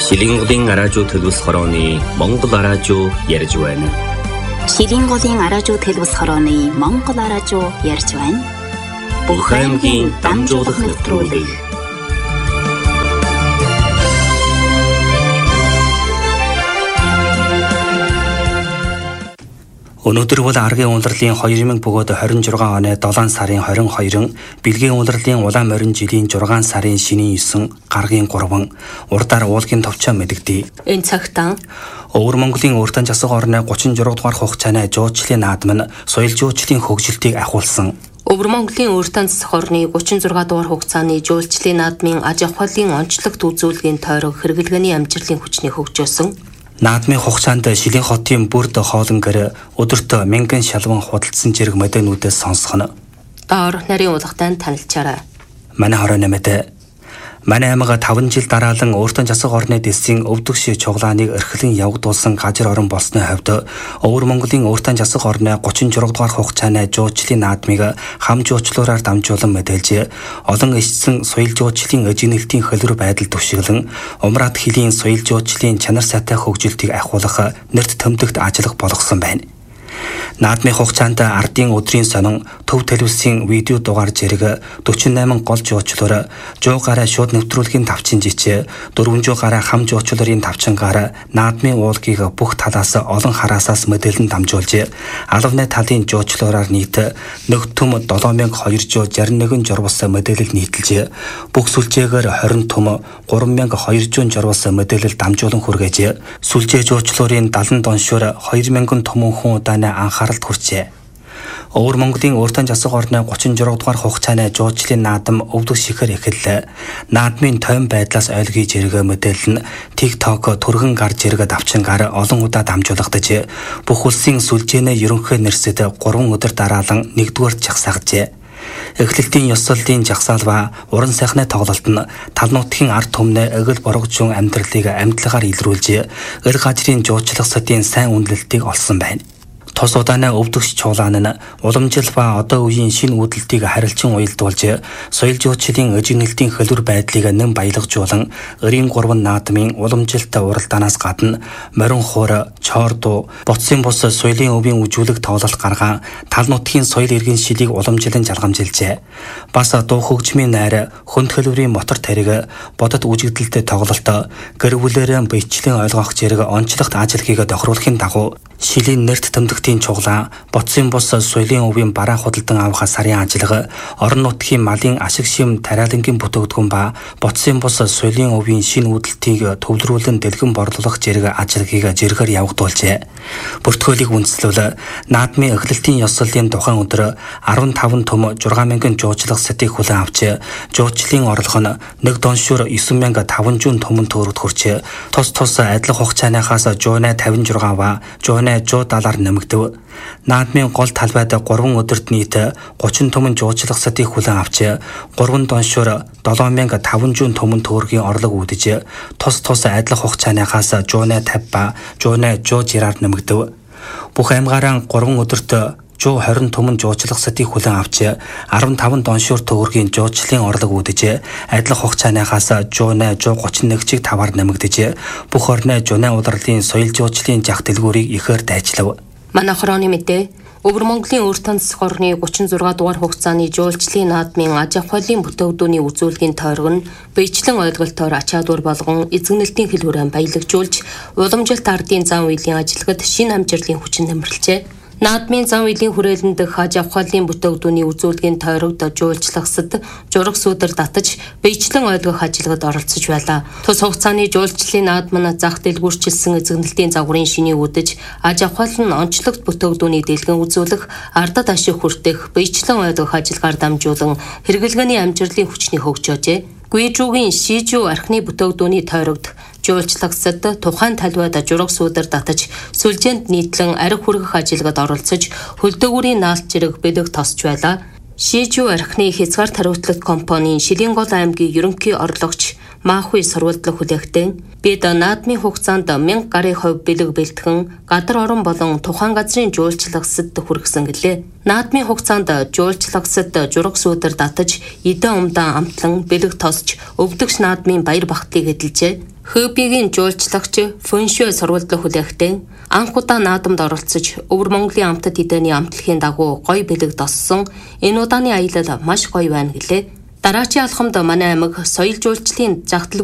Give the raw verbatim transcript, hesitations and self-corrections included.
Шилийн голын араажуу төлөвс хорооны Монгол араажуу ярьж байна. Шилийн голын араажуу төлөвс хорооны Монгол араажуу ярьж байна. Бүх аймгийн дамжуулах нэвтрүүлэг. Өнөөдөр бол аргийн улирлын хоёр мянга бөгөөд хорин жургаан оны долоон сарын хорин хоёрын, бэлгийн улирлын улаан морин жилийн зургаан сарын шинийн есөн, гаргийн гурван, урдаар уулгийн товчоо мэдэгдээ. Энэ цагтаа Өвөр Монголын өөртөө засаг орны гучин журга дугаар хугацааны жуулчлалын наадам нь соёл жуулчлалын хөгжилтийг ахиулсан. Өвөр Монголын өөртөө засаг орны гучин зургаан дугаар хугацааны жуулчлалын наадмын аж ахуйлын онцлогт үзүүлгийн тойрог хэрэглэгээний амжилтын хүчний хөгжөөсөн. Наадмын хугацаанд Шилийн хотын бүрд хоолон гэр өдөртөө мянган шалган худалдсан зэрэг модэнүүдээс сонсгоно. Доор нарийн улгатай танилцаарай. Манай хорооны мэдээ. Манай аймаг таван жил дараалан өөртөө засаг орны дэсийн өвдөгш чуглааныг эрхлэн явагдуулсан газар орон болсны хувьд Өвөр Монголын өөртөө засаг орны гучин журга дугаар хугацааны жуулчлалын наадмыг хам жуулчлалаар дамжуулан мэдээлж, олон ичсэн соёл жуулчлалын эжигнэлтийн хөлбөр байдал түшиглэн, умраад хилийн соёл жуулчлалын чанар сайтай хөгжилтийг ахиулах нэрт томдогт ажиллах болгосон байна. Наадмын хугацаанд ардын өдрийн сонин төв телевизийн видео дугаар зэрэг дөрвөн восемь гол жуулчлалаар сто гараа шууд нэвтрүүлгийн тавчин жичээ, дөрвөн сая гараа хам жуулчлалын тавчингаар наадмын уулгийг бүх талаас олон хараасаас мэдээлэн дамжуулж, алавны талын жуулчлалаар нийт нэг түм долоон мянга хоёр жүз шарь нэгэн журвас мэдээлэл нийтэлж, бүх сүлжээгээр хорин түм гурван мянга хоёр жүз журвас мэдээлэл дамжуулан хүргэж, сүлжээ жуулчлалын далан доншоор хоёр мянган түмэн хүн удааны анхааралд хүрчээ. Өвөр Монголын өөртөө засаг орны гучин журга дугаар хугацааны жуулчлалын наадам өвдөг шихээр эхэллээ. Наадмын тойм байдлаас ойлгий зэрэг мэдээлэл нь TikTok түргэн гарч иргэд авчингаар олон удаа дамжуулагдаж, бүх улсын сүлжээний ерөнхий нэрсэд гурван өдөр дараалан нэгдүгээр жагсаагжээ. Эхлэлтийн ёслолын жагсаал ба уран сайхны тоглолт нь тал нутгийн ард түмнээ эгэл боргожун амьдралыг амьдлагаар илрүүлж, эл газрын жуулчлах сэдийн сайн үнэлэлтийг олсон байна. Тос удааны өвдөгч чуулган нь уламжил ба одоо үеийн шинэ үүдэлтийг харилцан уялдуулж, соёл жуулчлалын эжигнэлтийн хөлбөр байдлыг нэм баялагжуулан, өрийн гурван наадмын уламжилт уралдаанаас гадна морин хуур, чоордуу, боцсын бус соёлын өвийн үжүүлэг тоглолт гаргаан тал нутгийн соёл иргэн шилийг уламжилан жалгамжилжээ. Бас дуу хөгжмийн найр, хөнд хөлбөрийн мотор тариг, бодод үжигдэлтэй тоглолт, гэр бүлэрэн биечлэн ойлгох зэрэг онцлогт ажилхийг тохируулахын дагуу Шилийн нэрт томдогтын чуглаан, боцсын бус соёлын өвийн бараа худалдан авах сарын ажиллага, орон нутгийн малын ашиг шим тариалангийн бүтээгдэхүүн ба боцсын бус соёлын өвийн шинэ үүдэлтийг төвлөрүүлэн дэлгэн борлуулах зэрэг ажиллагийг зэрэгээр явагдуулжээ. Бүртгүүлийг үндэслэл наадмын эхлэлтийн ёслолын тухайн өдөр арван таван түм шесть мянган жуулчлах сэдийг хүлээн авч, жуулчлалын орлого нь нэг доншуур девять мянга таван жүз түмэн төгрөгт хүрч, тус тус адилхан хугацааныхаас сто тавин шесть ба сто сто доллар нэмэгдэв. Наадмын гол талбайд гурван өдөрт нийт гучин түмэн жуулчлах сэдийг хүлээн авч, гурван доншуур долоон мянга таван жүз түмэн төгрөгийн орлого үүдэж, тус тус адилхан хугацааныхаас сто тавин ба сто сто жираар нэмэгдэв. Бүх аймгаараа гурван өдөрт сто двадцать түмэн жуулчлах сэдийг хүлээн авч, арван таван доншуур төгрөгийн жуулчлалын орлого үүдэж, адилхан хугацааныхаас сто сто гучин нэг чиг таваар нэмэгдэж, бүх орны жуны улирлын соёл жуулчлалын жах дэлгүүрийг ихээр дайчлав. Манай хорооны мэдээ. Өвөр Монголын өөртөө засаг орны гучин зургаан дугаар хугацааны жуулчлалын наадмын аж ахуйлын бүтээгдэхүүний үзүүлгийн тойрог нь биечлэн ойлголтоор ач чадвар болгон эзэгнэлтийн хэлбэрээр баялагжуулж, уламжилт ардын зан үйлийн ажилгад шинэ амжилтын хүчин нэмэрлэжээ. Наадмын зан үйлийн хүрээлэн дэх аж ахуйлын бүтээгдэхүүний үзүүлгийн тойрогт жуулчлагсад жураг сүудэр татаж, биечлэн ойлгох ажиллагад оролцож байлаа. Тус хугацааны жуулчлалын наадам нь зах дэлгүүрчилсэн эзэгнэлтийн загварын шиний үдэж, аж ахуйлын онцлогт бүтээгдэхүүний дэлгэн үзүүлэх, ардад ашиг хүртэх, биечлэн ойлгох ажиллагаар дамжуулан хэрэглгээний амжилтын хүчний хөгжөөжээ. Гүйжүүгийн шижүү архины бүтээгдэхүүний тойрогт жуулчлагсад тухайн талбайд жураг сүудэр татаж, сүлжээнд нийтлэн архи хүргэх ажиллагад оролцож, хөлдөөгүүрийн наалт зэрэг бэлэг тосч байлаа. Шижүү архины хязгаар тариутлах компанийн Шилийн гол аймгийн ерөнхий орлогч Маахуй сурвалдлах хүлээгтэн бид наадмын хугацаанд мянга гарын хувь бэлэг бэлтгэн гадар орон болон тухайн газрын жуулчлагсад хүргэсэн гэлээ. Наадмын хугацаанд жуулчлагсад жураг сүудэр татаж, эдэн умдаа амтлан бэлэг тосч, өвдөгч наадмын баяр багтлыг эдэлжээ. Хөбигийн жуулчлагч Фөншөө сурвалжлах хүлээхдээ анх удаа наадамд оролцож Өвөр Монголын амтд эдэний амтлагийн дагуу гоё бэлэг доссон энэ удааны аялал маш гоё байна гэлээ. Дараачийн алхамд манай аймаг соёл жуулчлалын загтал